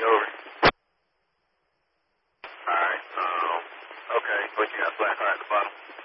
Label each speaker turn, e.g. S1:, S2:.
S1: over.
S2: Alright, okay, what you got, black eye at the bottom?